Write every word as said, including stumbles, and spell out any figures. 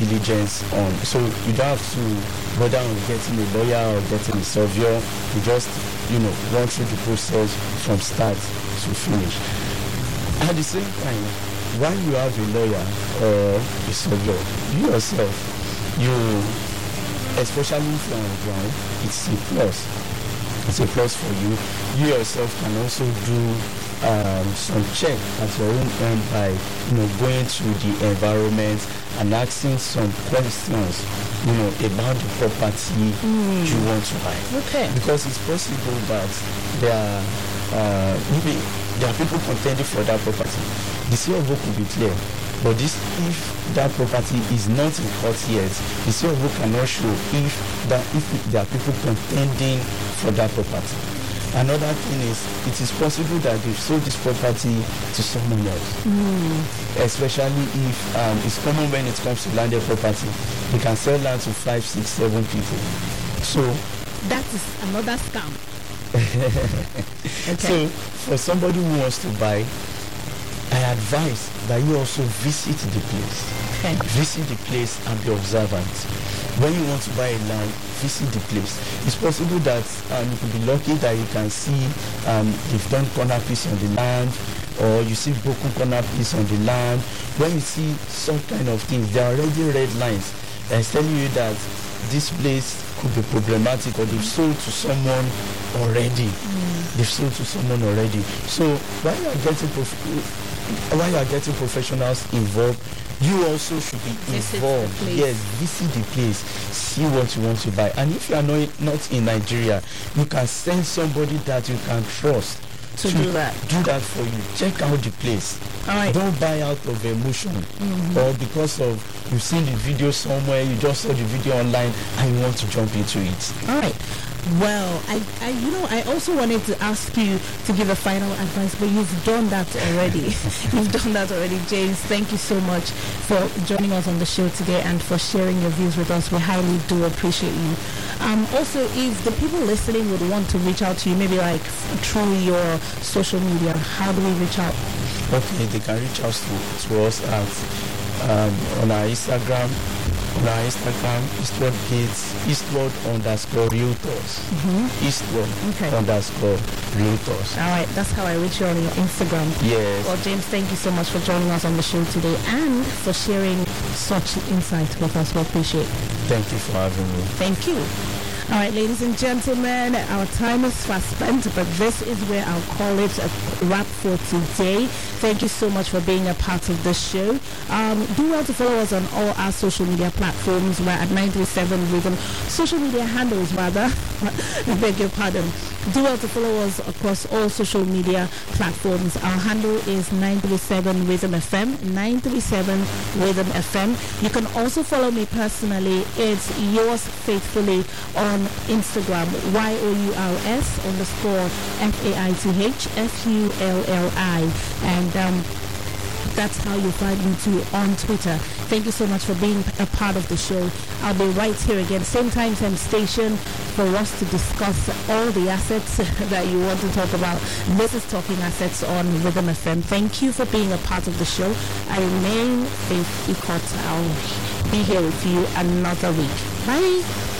diligence on. So you don't have to bother on getting a lawyer or getting a surveyor. You just, you know, run through the process from start to finish. At the same time, when you have a lawyer or a surveyor, you yourself, you, especially if you're on the ground, it's a plus. It's a plus for you. You yourself can also do um, some check at your own end by, you know, going to the environment and asking some questions, you know, about the property mm. you want to buy. Okay. Because it's possible that there are uh, maybe there are people contending for that property. The C of O could be clear, but this if that property is not in court yet, the C of O cannot show if that if there are people contending for that property. Another thing is, it is possible that they've sold this property to someone else. Mm. Especially if um, it's common when it comes to landed property. They can sell land to five, six, seven people. So that is another scam. Okay. So for somebody who wants to buy, I advise that you also visit the place. Okay. Visit the place and be observant. When you want to buy a land, visit the place. It's possible that um, you could be lucky that you can see um, they've done corner piece on the land, or you see broken corner piece on the land. When you see some kind of things, there are already red lines that's telling you that this place could be problematic, or they've sold to someone already. Mm. They've sold to someone already. So while you are getting prof- while you are getting professionals involved, you also should be involved. Yes, visit the place, see what you want to buy. And if you are not, not in Nigeria, you can send somebody that you can trust to, to do that. Do that for you. Check out the place. All right. Don't buy out of emotion mm-hmm. or because of you've seen the video somewhere, you just saw the video online and you want to jump into it. All right. Well, I, I, you know, I also wanted to ask you to give a final advice, but you've done that already. You've done that already, James. Thank you so much for joining us on the show today and for sharing your views with us. We highly do appreciate you. Um, also, if the people listening would want to reach out to you, maybe like through your social media, how do we reach out? Okay, they can reach out to, to us at um, on our Instagram. On our Instagram, Eastward Gates, Eastward underscore Realtors. Mm-hmm. Eastward okay. underscore Realtors. All right, that's how I reach you on your Instagram. Yes. Well, James, thank you so much for joining us on the show today and for sharing such insight with us. We appreciate it. Thank you for having me. Thank you. All right, ladies and gentlemen, our time is fast spent, but this is where I'll call it a wrap for today. Thank you so much for being a part of the show. Um, do well to follow us on all our social media platforms. We're at nine three seven Rhythm. Social media handles, rather. I beg your pardon. Do well to follow us across all social media platforms. Our handle is nine three seven Rhythm F M, nine three seven Rhythm F M. You can also follow me personally. It's yours faithfully on Instagram, Y O U R S underscore F A I T H F U L L I. And um, that's how you find me too on Twitter. Thank you so much for being a part of the show. I'll be right here again, same time, same station, for us to discuss all the assets that you want to talk about. This is Talking Assets on Rhythm F M. Thank you for being a part of the show. I remain Faith Ikot. I'll be here with you another week. Bye.